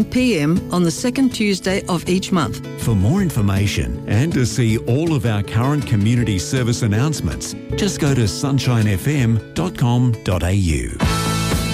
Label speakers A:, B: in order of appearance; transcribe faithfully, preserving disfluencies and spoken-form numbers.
A: p m on the second Tuesday of each month.
B: For more information and to see all of our current community service announcements, just go to sunshine f m dot com dot a u.